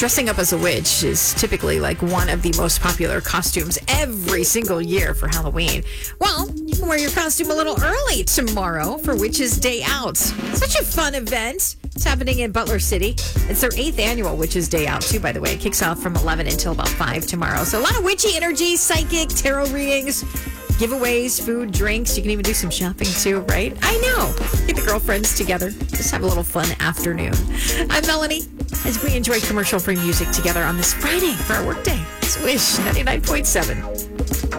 Dressing up as a witch is typically like one of the most popular costumes every single year for Halloween. Well, you can wear your costume a little early tomorrow for Witches' Day Out. Such a fun event. It's happening in Butler City. It's their 8th annual Witches' Day Out, too, by the way. It kicks off from 11 until about 5 tomorrow. So a lot of witchy energy, psychic, tarot readings, giveaways, food, drinks. You can even do some shopping, too, right? I know. Get the girlfriends together. Just have a little fun afternoon. I'm Melanie, as we enjoy commercial-free music together on this Friday for our workday. Swish 99.7.